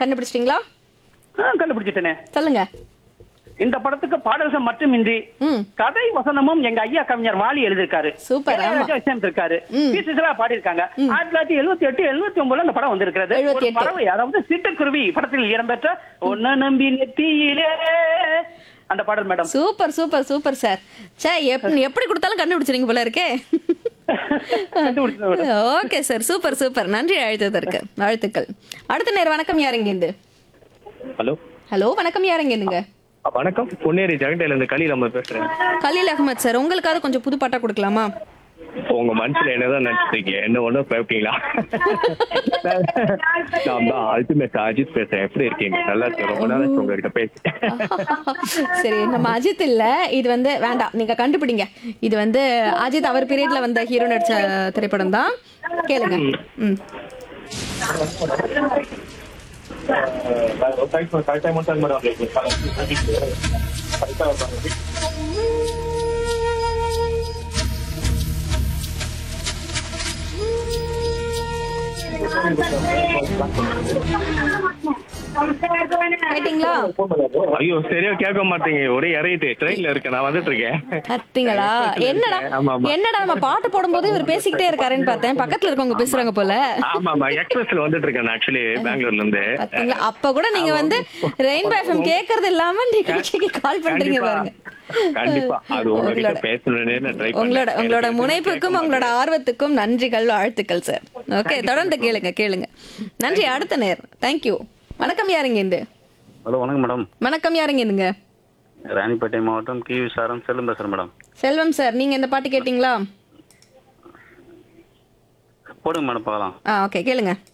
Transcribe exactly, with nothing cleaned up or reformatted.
கண்டுபிடிச்சிட்டீங்களா? ஆ, கண்டுபிடிச்சிட்டேனே. சொல்லுங்க. இந்த படத்துக்கு பாடல்கள் மட்டுமின்றி ம் கதை வசனமும் எங்க ஐயா கவிஞர் வாலி எழுதிருக்காரு. சூப்பர். ஆமா. இளையராஜா இசையமைச்சிருக்காரு. பி. சுசீலா பாடியிருக்காங்க. ஆயிரத்தி தொள்ளாயிரத்தி எழுபத்தி எட்டு எழுபத்தி ஒன்பதுல அந்த படம் வந்திருக்கிறது. எழுபத்தி ஒரு எட்டு. பறவை, அதாவது சிட்டுக்குருவி படத்தில் இடம்பெற்ற ஒன்ன நம்பி நெத்தியிலே அந்த பாடல் madam. Super super super sir. சே, எப்- எப்படி கொடுத்தாலும் கண்டுபிடிச்சிருங்க போல இருக்கே. கண்டுபிடிச்சேன் madam. Okay sir, super super. நன்றி அழைத்ததற்கு. வாழ்த்துக்கள். அடுத்த நேரம் வணக்கம், யாருங்க இருந்து? ஹலோ ஹலோ, வணக்கம், யாருங்க இருந்துங்க? வணக்கம், பொன்னேரி ஜெகண்டையில இருந்து கலீல் நம்ம பேசுறேன். கலீல் அகமது சார், உங்களுக்காவது கொஞ்சம் புது பாட்டா கொடுக்கலாமா? உங்க மனசுல என்னதான் நினைச்சிருக்கீங்க? என்ன ஒண்ணும் பேப்பீங்களா? நான் தான் அல்டிமேட் அஜித் பேசுறேன். எப்படி இருக்கீங்க? நல்லா இருக்கு. ரொம்ப நாள் ஆச்சு உங்ககிட்ட பேசி. சரி, நம்ம அஜித் இல்ல, இது வந்து வேண்டாம், நீங்க கண்டுபிடிங்க. இது வந்து அஜித் அவர் பீரியட்ல வந்த ஹீரோ நடிச்ச திரைப்படம் தான். கேளுங்க. ம் கேட்டீங்களா? ஐயோ, சரியா கேட்க மாட்டீங்க. ஒரே இறையுது. ட்ரெயின்ல இருக்கேன், நான் வந்துட்டு இருக்கேன். கத்தீங்களா? என்னடா ஆமா, ஆமா. என்னடா நம்ம பாட்டு போடும்போது இவர் பேசிக்கிட்டே இருக்காருன்னு பார்த்தேன். பக்கத்துல இருக்கவங்க பேசுறாங்க போல. ஆமா ஆமா, எக்ஸ்பிரஸ்ல வந்துட்டு இருக்கேன் ஆக்சுவலி, பெங்களூர்ல இருந்து. பாத்தீங்களா? அப்ப கூட நீங்க வந்து ரெயின்போ எஃப்எம் கேக்குறது இல்லாம நிகழ்ச்சிக்கு கால் பண்றீங்க பாருங்க. கண்டிப்பா அது உங்ககிட்ட பேசணும்னே நான் ட்ரை உங்களோட பண்ணேன். உங்களோட முனைப்புக்கும் உங்களோட ஆர்வத்துக்கும் நன்றிகள், வாழ்த்துக்கள் சார். ஓகே, தொடர்ந்து கேளுங்க கேளுங்க. நன்றி. அடுத்த நேரம். தேங்க்யூ. வணக்கம், யாருங்க இருந்து? ஹலோ, வணக்கம் மேடம். வணக்கம், யாருங்க இருந்துங்க? ராணிப்பேட்டை மாவட்டம் கி விசாரம் செல்லும் பேசுறேன் மேடம். செல்வம் சார், நீங்க இந்த பாட்டு கேட்டீங்களா? போடுங்க மேடம், பார்க்கலாம். ஆ, ஓகே, கேளுங்க.